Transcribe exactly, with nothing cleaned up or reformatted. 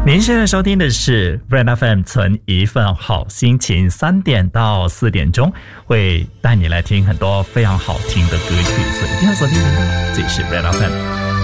您现在收听的是 Red F M 存一份好心情，三点到四点钟会带你来听很多非常好听的歌曲，所以一定要锁定频道，这里是 Red F M。